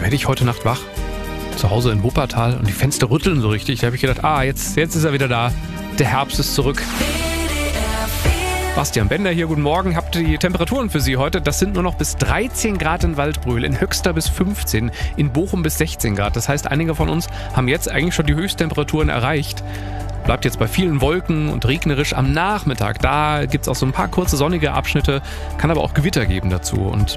werde ich heute Nacht wach. Zu Hause in Wuppertal und die Fenster rütteln so richtig. Da habe ich gedacht, jetzt ist er wieder da. Der Herbst ist zurück. Bastian Bender hier, guten Morgen. Habt die Temperaturen für Sie heute? Das sind nur noch bis 13 Grad in Waldbröl, in Höxter bis 15, in Bochum bis 16 Grad. Das heißt, einige von uns haben jetzt eigentlich schon die Höchsttemperaturen erreicht. Bleibt jetzt bei vielen Wolken und regnerisch am Nachmittag. Da gibt es auch so ein paar kurze sonnige Abschnitte, kann aber auch Gewitter geben dazu. Und